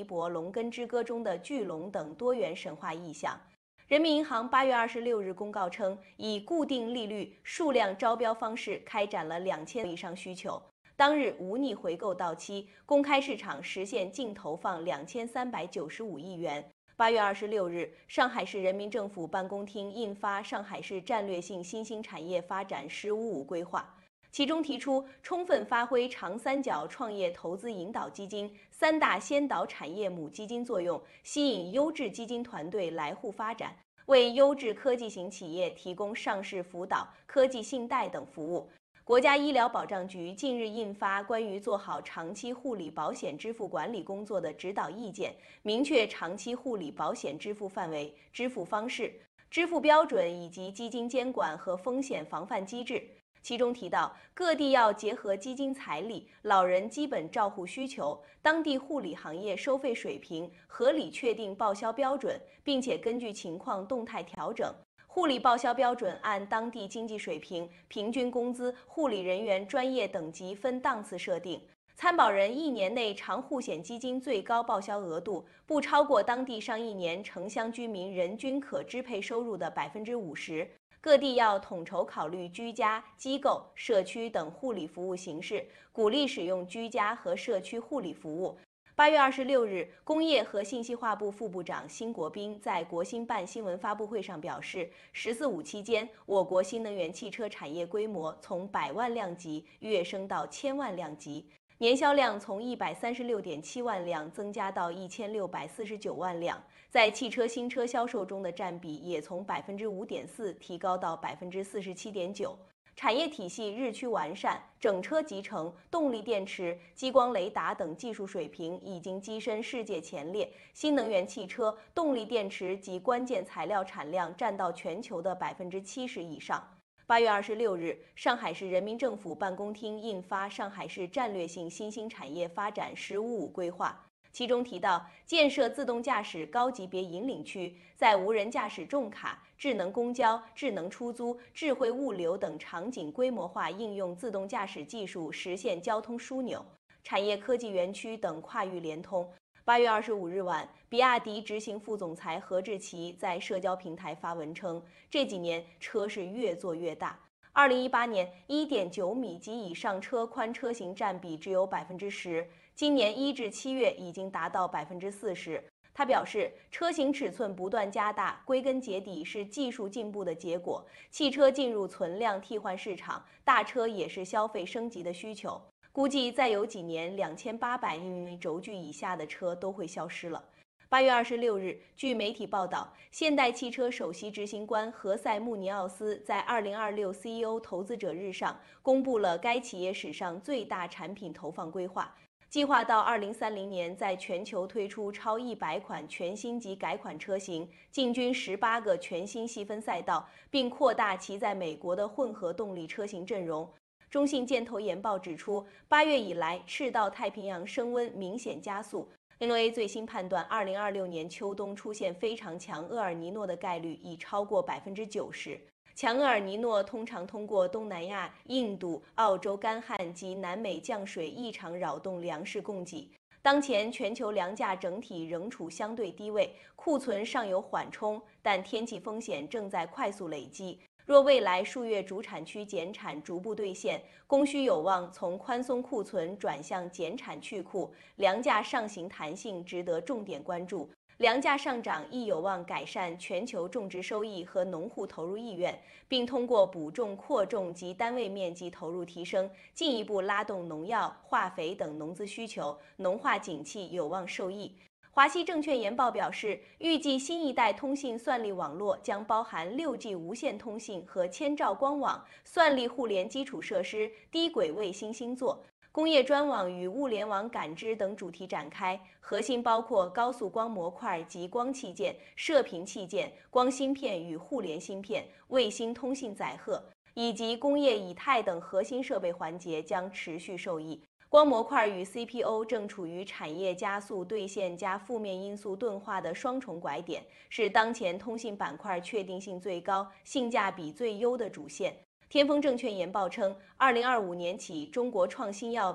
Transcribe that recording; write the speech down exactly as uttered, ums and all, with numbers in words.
弥补《龙根之歌》中的巨龙等多元神话意象。人民银行八月二十六日公告称，以固定利率数量招标方式开展了两千以上需求，当日无逆回购到期，公开市场实现净投放两千三百九十五亿元。八月二十六日，上海市人民政府办公厅印发《上海市战略性新兴产业发展“十五五”规划》，其中提出充分发挥长三角创业投资引导基金三大先导产业母基金作用，吸引优质基金团队来沪发展，为优质科技型企业提供上市辅导、科技信贷等服务。国家医疗保障局近日印发关于做好长期护理保险支付管理工作的指导意见，明确长期护理保险支付范围、支付方式、支付标准以及基金监管和风险防范机制。其中提到，各地要结合基金财力、老人基本照护需求、当地护理行业收费水平，合理确定报销标准，并且根据情况动态调整。护理报销标准按当地经济水平、平均工资、护理人员专业等级分档次设定。参保人一年内长护险基金最高报销额度不超过当地上一年城乡居民人均可支配收入的百分之五十。各地要统筹考虑居家、机构、社区等护理服务形式，鼓励使用居家和社区护理服务。八月二十六日，工业和信息化部副部长辛国斌在国新办新闻发布会上表示，“十四五”期间，我国新能源汽车产业规模从百万辆级跃升到千万辆级，年销量从一百三十六点七万辆增加到一千六百四十九万辆，在汽车新车销售中的占比也从百分之五点四提高到百分之四十七点九。产业体系日趋完善，整车集成、动力电池、激光雷达等技术水平已经跻身世界前列。新能源汽车、动力电池及关键材料产量占到全球的百分之七十以上。八月二十六日，上海市人民政府办公厅印发《上海市战略性新兴产业发展“十五五”规划》。其中提到，建设自动驾驶高级别引领区，在无人驾驶重卡、智能公交、智能出租、智慧物流等场景规模化应用自动驾驶技术，实现交通枢纽、产业科技园区等跨域联通。八月二十五日晚，比亚迪执行副总裁何志奇在社交平台发文称，这几年车是越做越大。二零一八年 一点九米及以上车宽车型占比只有百分之十，今年一至七月已经达到百分之四十。他表示，车型尺寸不断加大，归根结底是技术进步的结果。汽车进入存量替换市场，大车也是消费升级的需求。估计再有几年，两千八百米轴距以下的车都会消失了。八月二十六日，据媒体报道，现代汽车首席执行官何塞·穆尼奥斯在二零二六 C E O 投资者日上公布了该企业史上最大产品投放规划，计划到二零三零年在全球推出超一百款全新及改款车型，进军十八个全新细分赛道，并扩大其在美国的混合动力车型阵容。中信建投研报指出，八月以来，赤道太平洋升温明显加速。N O A 最新判断，二零二六年秋冬出现非常强厄尔尼诺的概率已超过百分之九十。强厄尔尼诺通常通过东南亚、印度、澳洲干旱及南美降水异常扰动粮食供给。当前全球粮价整体仍处相对低位，库存尚有缓冲，但天气风险正在快速累积。若未来数月主产区减产逐步兑现，供需有望从宽松库存转向减产去库，粮价上行弹性值得重点关注。粮价上涨亦有望改善全球种植收益和农户投入意愿，并通过补种扩种及单位面积投入提升，进一步拉动农药、化肥等农资需求，农化景气有望受益。华西证券研报表示，预计新一代通信算力网络将包含 六 G 无线通信和千兆光网、算力互联基础设施、低轨卫星星座、工业专网与物联网感知等主题展开，核心包括高速光模块及光器件、射频器件、光芯片与互联芯片、卫星通信载荷，以及工业以太等核心设备环节将持续受益。光模块与 C P O 正处于产业加速兑现加负面因素钝化的双重拐点，是当前通信板块确定性最高、性价比最优的主线。天风证券研报称，二零二五年起，中国创新药